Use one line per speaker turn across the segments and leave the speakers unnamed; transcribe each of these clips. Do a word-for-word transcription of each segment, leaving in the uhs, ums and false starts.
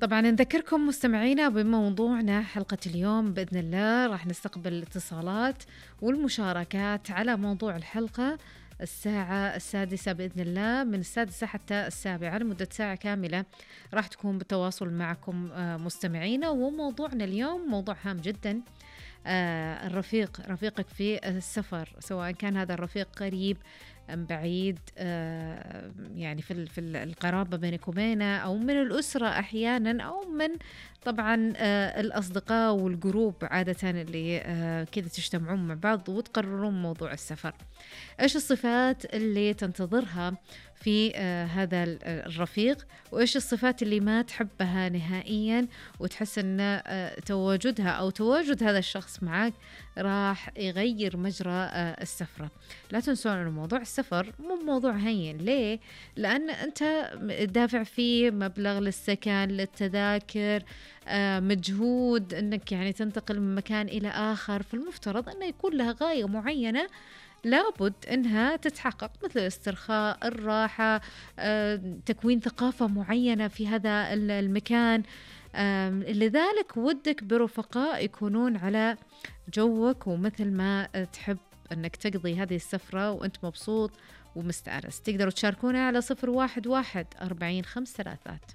طبعا نذكركم مستمعينا بموضوعنا حلقة اليوم. بإذن الله راح نستقبل الاتصالات والمشاركات على موضوع الحلقة الساعة السادسة بإذن الله، من السادسة حتى السابعة لمدة ساعة كاملة راح تكون بالتواصل معكم مستمعينا. وموضوعنا اليوم موضوع هام جدا، آه الرفيق، رفيقك في السفر، سواء كان هذا الرفيق قريب أم بعيد، آه يعني في في القرابة بينك وبينه، أو من الأسرة أحيانا، أو من طبعا آه الأصدقاء والجروب عادة اللي آه كذا تجتمعون مع بعض وتقررون موضوع السفر. إيش الصفات اللي تنتظرها في آه هذا الرفيق، وإيش الصفات اللي ما تحبها نهائيا وتحس أن آه تواجدها أو تواجد هذا الشخص معك راح يغير مجرى آه السفرة. لا تنسون أن موضوع السفر مو موضوع هين. ليه؟ لأن أنت دافع فيه مبلغ للسكن، للتذاكر، آه مجهود أنك يعني تنتقل من مكان إلى آخر، فالمفترض أنه يكون لها غاية معينة لابد أنها تتحقق، مثل الاسترخاء، الراحة، آه، تكوين ثقافة معينة في هذا المكان. آه، لذلك ودك برفقاء يكونون على جوك ومثل ما تحب أنك تقضي هذه السفرة وأنت مبسوط ومستأنس. تقدروا تشاركونا على صفر واحد واحد أربعين خمس ثلاثات.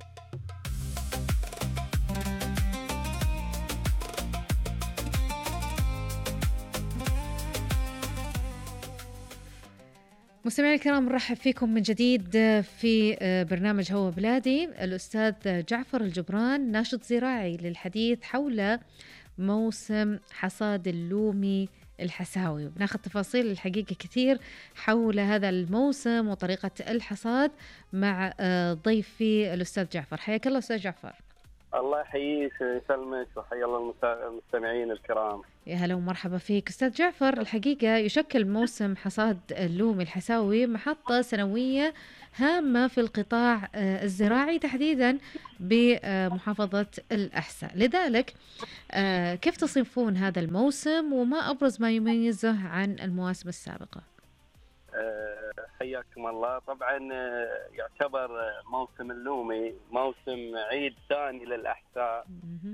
مستمعي الكرام، نرحب فيكم من جديد في برنامج هوا بلادي. الأستاذ جعفر الجبران ناشط زراعي للحديث حول موسم حصاد اللومي الحساوي، بناخذ تفاصيل الحقيقة كثير حول هذا الموسم وطريقة الحصاد مع ضيفي الأستاذ جعفر. حياك الله أستاذ جعفر.
الله يحييك ويسلمك وحيا الله المستمعين الكرام.
يا هلا ومرحبا فيك أستاذ جعفر. الحقيقة يشكل موسم حصاد اللومي الحساوي محطة سنوية هامة في القطاع الزراعي تحديدا بمحافظة الأحساء. لذلك كيف تصفون هذا الموسم وما أبرز ما يميزه عن المواسم السابقة؟
حياكم الله. طبعا يعتبر موسم اللومي موسم عيد ثاني للأحساء،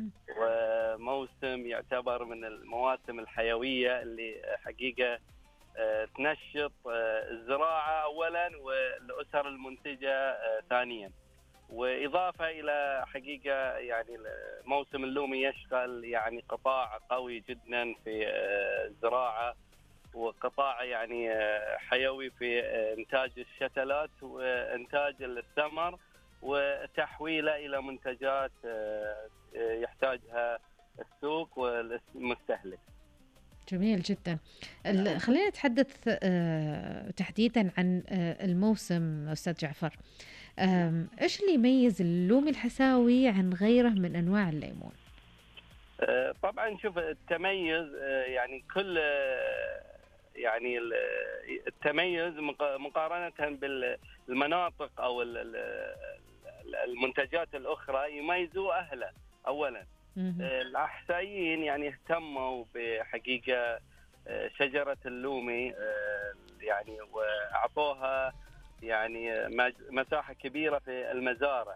وموسم يعتبر من المواسم الحيوية اللي حقيقة تنشط الزراعة أولا والأسر المنتجة ثانيا، وإضافة إلى حقيقة يعني موسم اللومي يشغل يعني قطاع قوي جدا في الزراعة، وقطاع يعني حيوي في إنتاج الشتلات وإنتاج الثمر وتحويله إلى منتجات يحتاجها السوق والمستهلك.
جميل جدا. خلينا نتحدث تحديدا عن الموسم أستاذ جعفر. إيش اللي يميز اللومي الحساوي عن غيره من أنواع الليمون؟
طبعا شوف التميز يعني كل يعني التميز مقارنة بالمناطق أو المنتجات الأخرى يميزوا أهله. أولا الأحسائيين يعني اهتموا بحقيقة شجرة اللومي يعني وأعطوها يعني مساحة كبيرة في المزارع،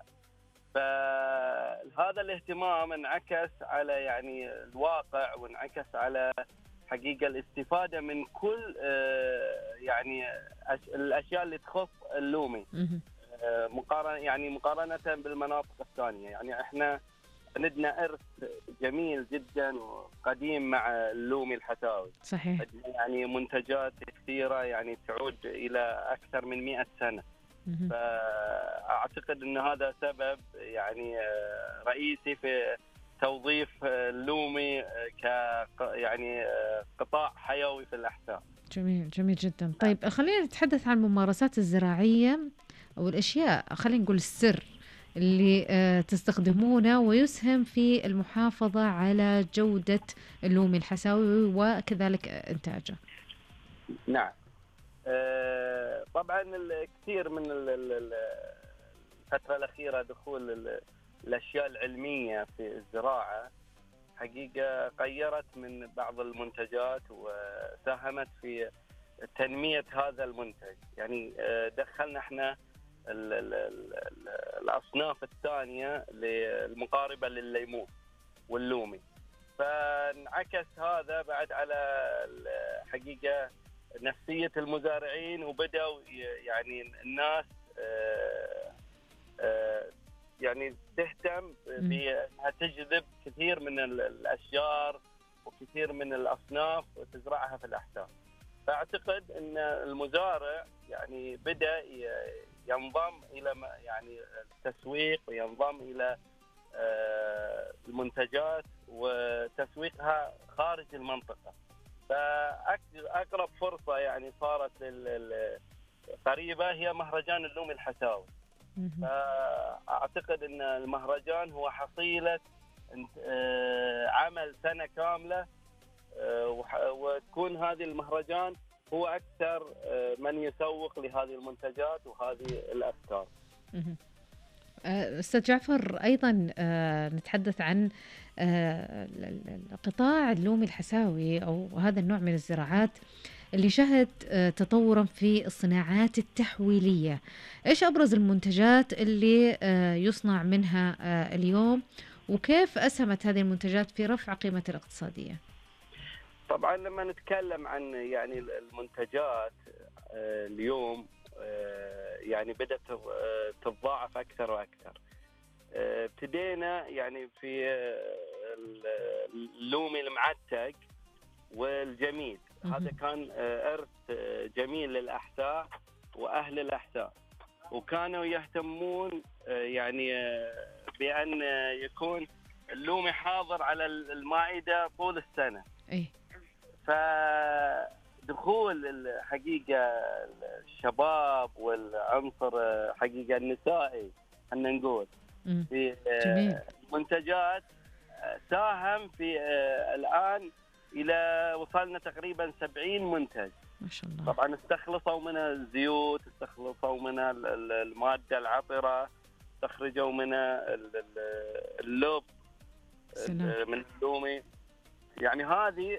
فهذا الاهتمام انعكس على يعني الواقع وانعكس على حقيقة الاستفادة من كل يعني الأشياء اللي تخص اللومي مقارنة يعني مقارنة بالمناطق الثانية. يعني احنا عندنا إرث جميل جدا وقديم مع اللومي الحساوي.
صحيح.
يعني منتجات كثيرة يعني تعود إلى أكثر من مئة سنة. فأعتقد أن هذا سبب يعني رئيسي في توظيف اللومي ك يعني قطاع حيوي في الأحساء.
جميل جميل جدا. طيب خلينا نتحدث عن الممارسات الزراعية أو الأشياء، خلينا نقول السر اللي تستخدمونه ويسهم في المحافظة على جودة اللومي الحساوي وكذلك إنتاجه.
نعم. طبعا الكثير من الفترة الأخيرة دخول الأشياء العلمية في الزراعة حقيقة غيرت من بعض المنتجات وساهمت في تنمية هذا المنتج. يعني دخلنا احنا ال ال ال الأصناف الثانية المقاربة للليمون واللومي. فانعكس هذا بعد على الحقيقة نفسية المزارعين، وبدأوا يعني الناس يعني تهتم بأنها تجذب كثير من الأشجار وكثير من الأصناف وتزرعها في الأحساء. فأعتقد أن المزارع يعني بدأ ينضم إلى يعني التسويق وينضم إلى المنتجات وتسويقها خارج المنطقة. فأقرب فرصة يعني صارت قريبة هي مهرجان اللومي الحساوي. فأعتقد أن المهرجان هو حصيلة عمل سنة كاملة، وتكون هذه المهرجان هو أكثر من يسوق لهذه المنتجات وهذه الأفكار.
أستاذ جعفر، أيضا نتحدث عن قطاع اللومي الحساوي أو هذا النوع من الزراعات اللي شهد تطورا في الصناعات التحويلية. إيش أبرز المنتجات اللي يصنع منها اليوم، وكيف أسهمت هذه المنتجات في رفع قيمة الاقتصادية؟
طبعا لما نتكلم عن يعني المنتجات اليوم يعني بدأت تتضاعف أكثر وأكثر. ابتدينا يعني في اللومي المعتق والجميل. هذا كان إرث جميل للأحساء وأهل الأحساء، وكانوا يهتمون يعني بأن يكون اللومي حاضر على المائدة طول السنة.
إيه.
فدخول الحقيقة الشباب والعنصر حقيقة النسائي خلينا نقول في منتجات ساهم في الآن إلى وصلنا تقريبا سبعين منتج.
ما شاء الله.
طبعا استخلصوا منها الزيوت، استخلصوا منها المادة العطرة، استخرجوا منها اللب من اللومي. يعني هذه